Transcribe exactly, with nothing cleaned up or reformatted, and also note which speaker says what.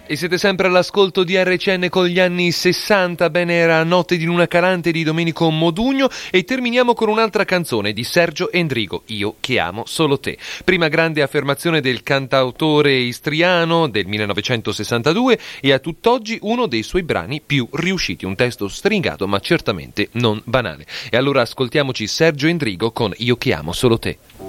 Speaker 1: E siete sempre all'ascolto di R C N con gli anni sessanta, bene, era Notte di Luna Calante di Domenico Modugno, e terminiamo con un'altra canzone di Sergio Endrigo, Io che amo solo te. Prima grande affermazione del cantautore istriano del millenovecentosessantadue e a tutt'oggi uno dei suoi brani più riusciti, un testo stringato ma certamente non banale. E allora ascoltiamoci Sergio Endrigo con Io che amo solo te.